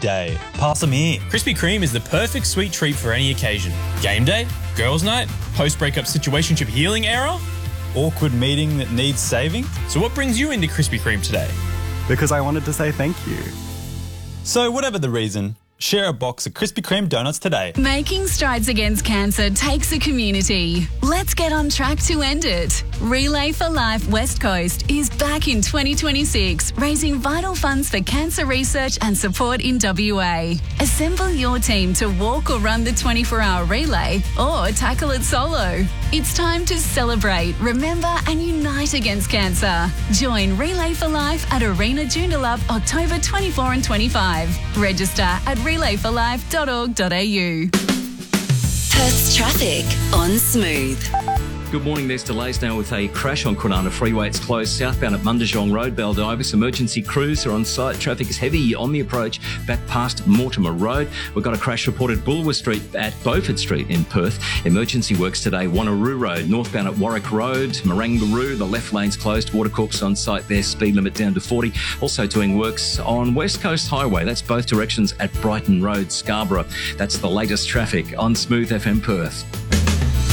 day. Pass them here. Krispy Kreme is the perfect sweet treat for any occasion. Game day, girls' night, post-breakup situationship healing era. Awkward meeting that needs saving. So what brings you into Krispy Kreme today? Because I wanted to say thank you. So whatever the reason, share a box of Krispy Kreme donuts today. Making strides against cancer takes a community. Let's get on track to end it. Relay for Life West Coast is back in 2026, raising vital funds for cancer research and support in WA. Assemble your team to walk or run the 24-hour relay or tackle it solo. It's time to celebrate, remember and unite against cancer. Join Relay for Life at Arena Joondalup October 24 and 25. Register at relayforlife.org.au. Perth's traffic on Smooth. Good morning. There's delays now with a crash on Kwinana Freeway. It's closed southbound at Mundijong Road, Baldivis. Emergency crews are on site. Traffic is heavy on the approach back past Mortimer Road. We've got a crash reported Bulwer Street at Beaufort Street in Perth. Emergency works today, Wanneroo Road, northbound at Warwick Road, Marangaroo. The left lane's closed. Watercorp's on site there, speed limit down to 40. Also doing works on West Coast Highway. That's both directions at Brighton Road, Scarborough. That's the latest traffic on Smooth FM Perth.